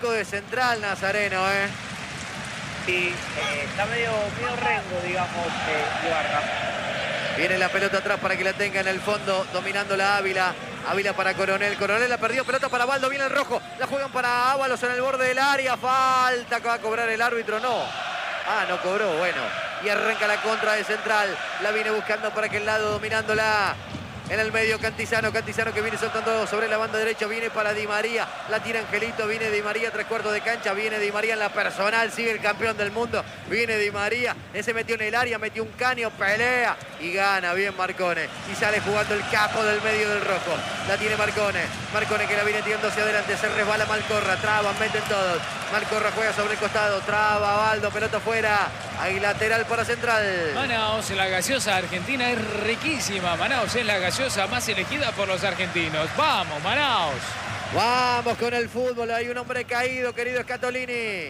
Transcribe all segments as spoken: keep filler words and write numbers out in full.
chico de Central, Nazareno, ¿eh? Sí, eh, está medio, medio rengo, digamos, eh, Ibarra. Viene la pelota atrás para que la tenga en el fondo, dominando la Ávila. Ávila para Coronel, Coronel la perdió, pelota para Baldo, viene el rojo, la juegan para Ábalos en el borde del área, falta que va a cobrar el árbitro, no. Ah, no cobró, bueno. Y arranca la contra de Central, la viene buscando para aquel lado, dominándola. En el medio Cantizano, Cantizano que viene soltando sobre la banda derecha, viene para Di María, la tira Angelito, viene Di María, tres cuartos de cancha, viene Di María en la personal, sigue el campeón del mundo, viene Di María, ese metió en el área, metió un caño, pelea y gana bien Marcone, y sale jugando el capo del medio del rojo, la tiene Marcone, Marcone que la viene tirando hacia adelante, se resbala Malcorra, traban, meten todos, Malcorra juega sobre el costado, traba Baldo, pelota afuera, ahí lateral para Central. Manaos, la gaseosa argentina es riquísima, Manaos es la gaseosa más elegida por los argentinos. ¡Vamos, Manaos! Vamos con el fútbol. Hay un hombre caído, querido Scatolini.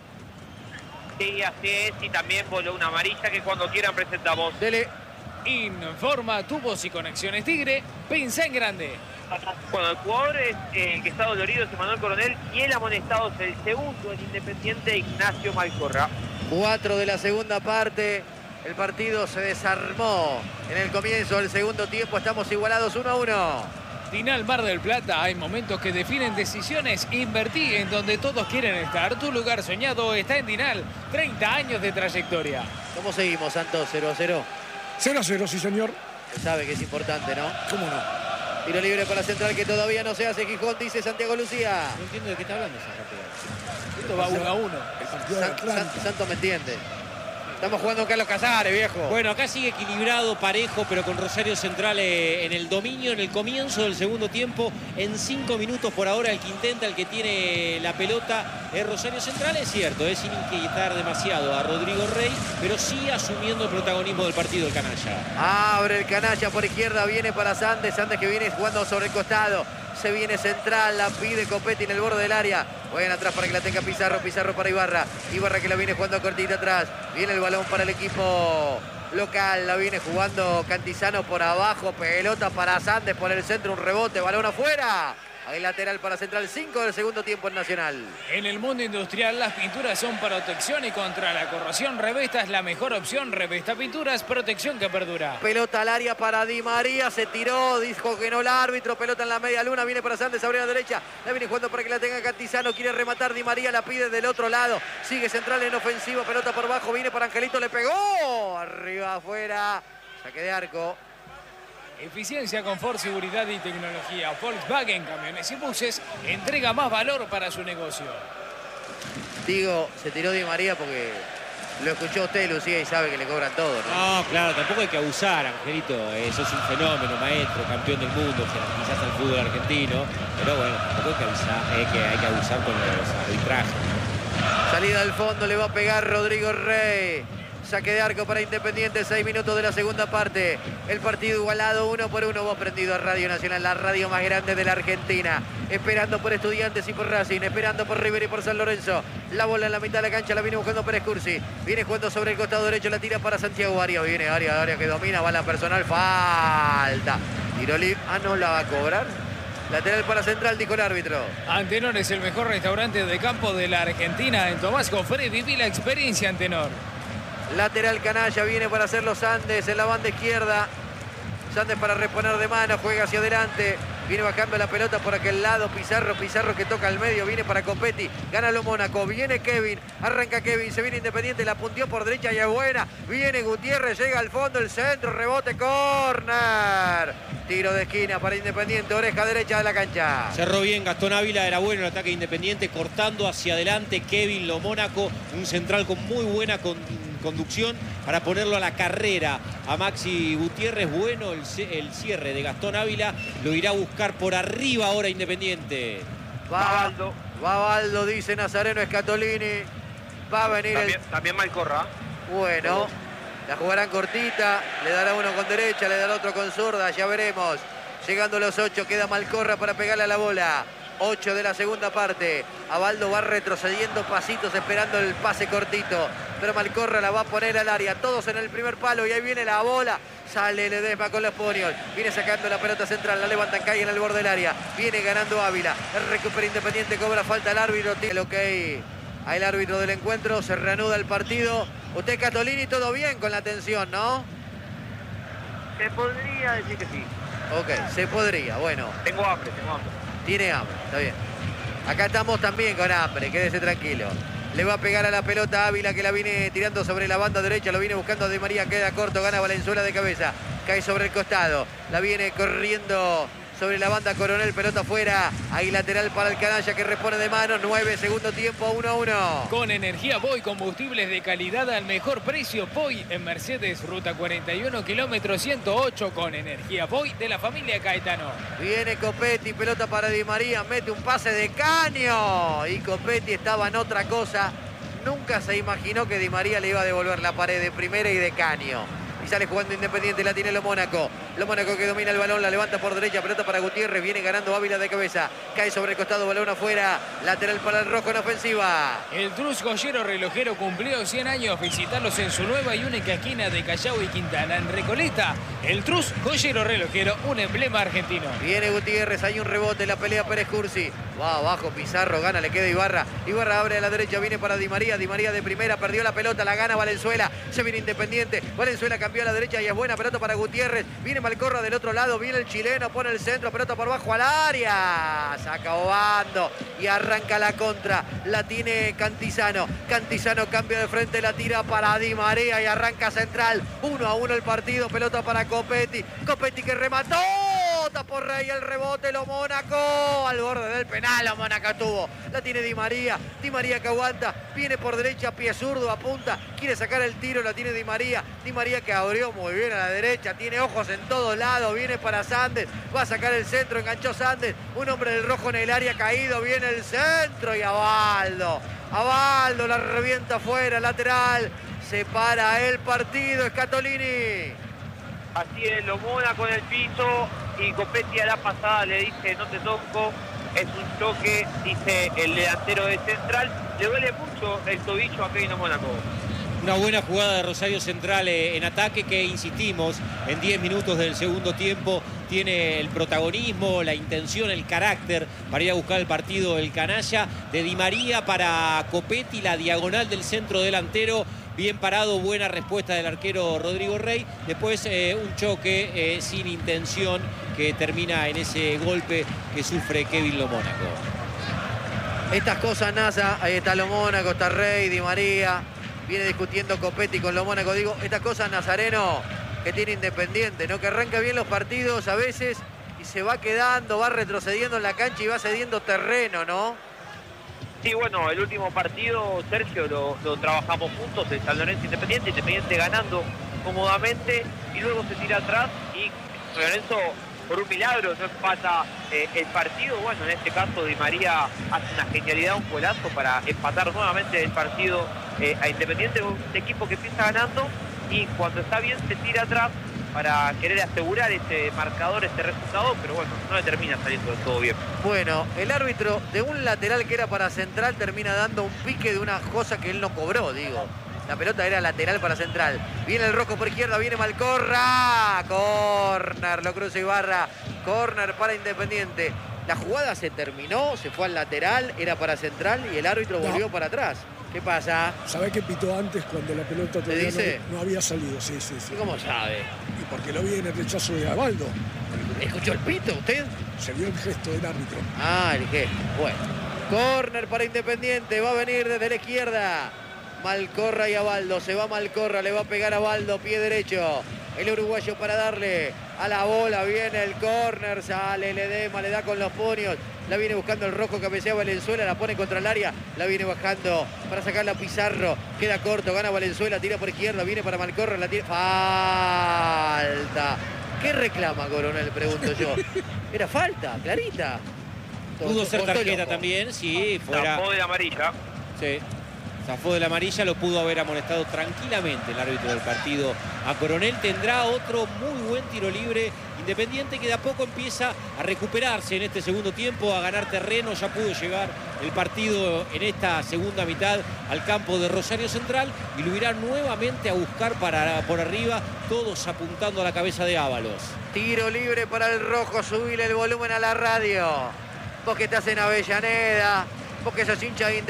Sí, así es. Y también voló una amarilla que cuando quieran presentamos. Dele. Informa Tubos y Conexiones Tigre. Pensá en grande. Bueno, el jugador es eh, el que está dolorido es Emanuel Coronel y el amonestado es el segundo, el Independiente Ignacio Malcorra. Cuatro de la segunda parte. El partido se desarmó en el comienzo del segundo tiempo. Estamos igualados uno a uno. Dinal Mar del Plata, hay momentos que definen decisiones. Invertí en donde todos quieren estar. Tu lugar soñado está en Dinal. treinta años de trayectoria. ¿Cómo seguimos, Santos? cero a cero. cero a cero, sí, señor. Se sabe que es importante, ¿no? ¿Cómo no? Tiro libre para Central que todavía no se hace. Gijón, dice Santiago Lucía. No entiendo de qué está hablando esa Esto va uno a uno. San, San, Santos me entiende. Estamos jugando Carlos Casares, viejo. Bueno, acá sigue equilibrado, parejo, pero con Rosario Central eh, en el dominio, en el comienzo del segundo tiempo. En cinco minutos por ahora el que intenta, el que tiene la pelota es Rosario Central. Es cierto, es sin inquietar demasiado a Rodrigo Rey, pero sí asumiendo el protagonismo del partido el canalla. Abre el canalla por izquierda, viene para Sandes. Sandes que viene jugando sobre el costado. Se viene Central, la pide Copetti en el borde del área. Juegan atrás para que la tenga Pizarro, Pizarro para Ibarra. Ibarra que la viene jugando cortita atrás. Viene el balón para el equipo local, la viene jugando Cantizano por abajo. Pelota para Sandes por el centro, un rebote, balón afuera. Ahí lateral para Central, cinco del segundo tiempo en Nacional. En el mundo industrial las pinturas son protección y contra la corrosión. Revesta es la mejor opción. Revesta Pinturas, protección que perdura. Pelota al área para Di María, se tiró, dijo que no el árbitro. Pelota en la media luna, viene para Sandes, abre a la derecha. La viene jugando para que la tenga Cantizano, quiere rematar Di María, la pide del otro lado. Sigue Central en ofensivo, pelota por abajo, viene para Angelito, le pegó. Arriba, afuera, saque de arco. Eficiencia, confort, seguridad y tecnología. Volkswagen Camiones y Buses entrega más valor para su negocio. Digo, se tiró Di María porque lo escuchó usted, Lucía, y sabe que le cobran todo, ¿no? No, claro, tampoco hay que abusar, Angelito. Eh, sos un fenómeno, maestro, campeón del mundo, quizás al fútbol argentino. Pero bueno, tampoco hay que abusar, eh, que hay que abusar con los arbitrajes. Salida al fondo, le va a pegar Rodrigo Rey. Saque de arco para Independiente, seis minutos de la segunda parte. El partido igualado uno por uno. Vos prendido a Radio Nacional, la radio más grande de la Argentina. Esperando por Estudiantes y por Racing, esperando por River y por San Lorenzo. La bola en la mitad de la cancha, la viene buscando Pérez Cursi. Viene jugando sobre el costado derecho, la tira para Santiago Arias. Viene Arias, Arias que domina, va la personal, falta. Tiro libre, ah, no la va a cobrar. Lateral para Central, dijo el árbitro. Antenor es el mejor restaurante de campo de la Argentina. En Tomás Cofré viví la experiencia Antenor. Lateral canalla, viene para hacer los Sandes en la banda izquierda. Sandes para reponer de mano, juega hacia adelante. Viene bajando la pelota por aquel lado. Pizarro, Pizarro que toca al medio. Viene para Copetti. Gana lo Mónaco. Viene Kevin. Arranca Kevin. Se viene Independiente. La punteó por derecha y es buena. Viene Gutiérrez. Llega al fondo. El centro. Rebote. Córner. Tiro de esquina para Independiente. Oreja derecha de la cancha. Cerró bien Gastón Ávila. Era bueno el ataque Independiente. Cortando hacia adelante Kevin Lo Mónaco. Un central con muy buena con... conducción para ponerlo a la carrera a Maxi Gutiérrez. Bueno el, el cierre de Gastón Ávila, lo irá a buscar por arriba ahora Independiente. Va Baldo, va Baldo, dice Nazareno Scatolini. Va a venir también, el... también Malcorra. Bueno, la jugarán cortita, le dará uno con derecha, le dará otro con zurda, ya veremos. Llegando los ocho, queda Malcorra para pegarle a la bola. ocho de la segunda parte. Abaldo va retrocediendo pasitos esperando el pase cortito. Pero Malcorra la va a poner al área. Todos en el primer palo y ahí viene la bola. Sale Ledesma con los puños. Viene sacando la pelota central. La levantan, cae en el borde del área. Viene ganando Ávila. Recupera Independiente, cobra falta el árbitro. Tiene el ok al árbitro del encuentro. Se reanuda el partido. Usted, Catolini, todo bien con la tensión, ¿no? Se podría decir que sí. Ok, se podría. Bueno. Tengo hambre, tengo hambre. Tiene hambre, está bien. Acá estamos también con hambre, quédese tranquilo. Le va a pegar a la pelota Ávila, que la viene tirando sobre la banda derecha. Lo viene buscando Di María, queda corto, gana Valenzuela de cabeza. Cae sobre el costado. La viene corriendo sobre la banda Coronel, pelota afuera. Ahí lateral para el canalla que repone de mano. nueve, segundo tiempo, uno a uno. Con energía Voy, combustibles de calidad al mejor precio. Voy en Mercedes, ruta cuarenta y uno, kilómetro ciento ocho. Con energía Voy de la familia Caetano. Viene Copetti, pelota para Di María, mete un pase de caño. Y Copetti estaba en otra cosa. Nunca se imaginó que Di María le iba a devolver la pared de primera y de caño. Y sale jugando Independiente, la tiene Lo Mónaco. Lo Mónaco que domina el balón, la levanta por derecha, pelota para Gutiérrez, viene ganando Ávila de cabeza. Cae sobre el costado, balón afuera, lateral para el rojo en ofensiva. El Trus Joyero Relojero cumplió cien años. Visitarlos en su nueva y única esquina de Callao y Quintana, en Recoleta. El Trus Joyero Relojero, un emblema argentino. Viene Gutiérrez, hay un rebote, la pelea Pérez Cursi. Va abajo Pizarro, gana, le queda Ibarra. Ibarra abre a la derecha, viene para Di María. Di María de primera, perdió la pelota, la gana Valenzuela. Se viene Independiente. Valenzuela cambió a la derecha y es buena pelota para Gutiérrez. Viene Malcorra del otro lado, viene el chileno, pone el centro, pelota por bajo al área. Saca Obando y arranca la contra. La tiene Cantizano. Cantizano cambia de frente, la tira para Di María y arranca central. uno a uno el partido, pelota para Copetti. Copetti que remató. Tapó Rey el rebote, Lo Mónaco. Al borde del penal, Lo Mónaco tuvo. La tiene Di María. Di María que aguanta. Viene por derecha, pie zurdo, apunta. Quiere sacar el tiro, la tiene Di María. Di María que abrió muy bien a la derecha. Tiene ojos en todos lados. Viene para Sandes. Va a sacar el centro. Enganchó Sandes. Un hombre del rojo en el área caído. Viene el centro y Abaldo. Abaldo la revienta afuera, lateral. Se para el partido. Scatolini. Así es, Lo Mónaco en el piso y Copetti a la pasada le dice no te toco, es un choque, dice el delantero de Central. Le duele mucho el tobillo a Kevin Lo Mónaco. Una buena jugada de Rosario Central eh, en ataque que, insistimos, en diez minutos del segundo tiempo tiene el protagonismo, la intención, el carácter para ir a buscar el partido el canalla. De Di María para Copetti, la diagonal del centro delantero. Bien parado, buena respuesta del arquero Rodrigo Rey. Después eh, un choque eh, sin intención que termina en ese golpe que sufre Kevin Lo Mónaco. Estas cosas, NASA, ahí está Lo Mónaco, está Rey, Di María. Viene discutiendo Copetti con Lo Mónaco. Digo, estas cosas, Nazareno, que tiene Independiente, ¿no? Que arranca bien los partidos a veces y se va quedando, va retrocediendo en la cancha y va cediendo terreno, ¿no? Sí, bueno, el último partido, Sergio, lo, lo trabajamos juntos, el San Lorenzo Independiente, Independiente ganando cómodamente y luego se tira atrás y Lorenzo, por un milagro, no empata eh, el partido. Bueno, en este caso Di María hace una genialidad, un golazo para empatar nuevamente el partido eh, a Independiente, un equipo que empieza ganando y cuando está bien se tira atrás para querer asegurar ese marcador, ese resultado, pero bueno, no le termina saliendo del todo bien. Bueno, el árbitro de un lateral que era para Central termina dando un pique de una cosa que él no cobró, digo. La pelota era lateral para Central. Viene el rojo por izquierda, viene Malcorra. Corner, lo cruza Ibarra. Corner para Independiente. La jugada se terminó, se fue al lateral, era para Central y el árbitro No. volvió para atrás. ¿Qué pasa? ¿Sabés que pitó antes cuando la pelota todavía dice? no, no había salido? Sí, sí, sí. ¿Y cómo sabe? Y porque lo vi en el rechazo de Abaldo. ¿Escuchó el pito usted? Se vio el gesto del árbitro. Ah, el gesto. Bueno. Corner para Independiente. Va a venir desde la izquierda. Malcorra y Abaldo. Se va Malcorra. Le va a pegar a Abaldo. Pie derecho. El uruguayo para darle a la bola. Viene el córner. Sale Ledesma. Le da con los puños. La viene buscando el rojo. Cabecea Valenzuela. La pone contra el área. La viene bajando para sacarla a Pizarro. Queda corto. Gana Valenzuela. Tira por izquierda. Viene para Malcorra. La tira. Falta. ¿Qué reclama Coronel? Pregunto yo. Era falta. Clarita. Pudo ser Todo tarjeta loco. también, sí, fuera. Tapó de amarilla. Sí. Zafó de la amarilla, lo pudo haber amonestado tranquilamente el árbitro del partido a Coronel. Tendrá otro muy buen tiro libre Independiente, que de a poco empieza a recuperarse en este segundo tiempo, a ganar terreno. Ya pudo llegar el partido en esta segunda mitad al campo de Rosario Central y lo irá nuevamente a buscar para, por arriba, todos apuntando a la cabeza de Ábalos. Tiro libre para el rojo, subile el volumen a la radio. Vos que estás en Avellaneda, vos que sos hincha de